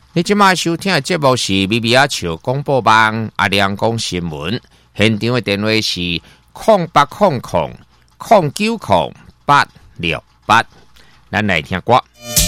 你即马收听的节目是咪咪仔笑广播网阿亮讲新闻，现场的电话是0800090868，咱来听歌。